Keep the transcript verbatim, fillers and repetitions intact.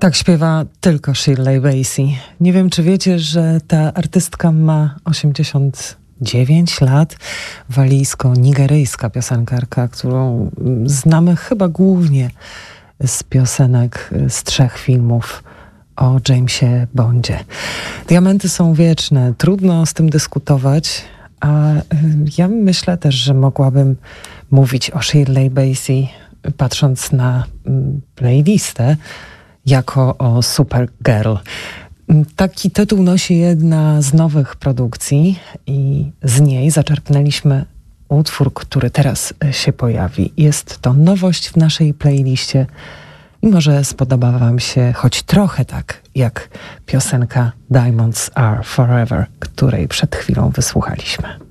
Tak śpiewa tylko Shirley Bassey. Nie wiem, czy wiecie, że ta artystka ma osiemdziesiąt dziewięć lat. Walijsko-nigeryjska piosenkarka, którą znamy chyba głównie z piosenek z trzech filmów o Jamesie Bondzie. Diamenty są wieczne. Trudno z tym dyskutować, a ja myślę też, że mogłabym mówić o Shirley Bassey, patrząc na playlistę, jako o Supergirl. Taki tytuł nosi jedna z nowych produkcji i z niej zaczerpnęliśmy utwór, który teraz się pojawi. Jest to nowość w naszej playliście i może spodoba wam się choć trochę tak, jak piosenka Diamonds Are Forever, której przed chwilą wysłuchaliśmy.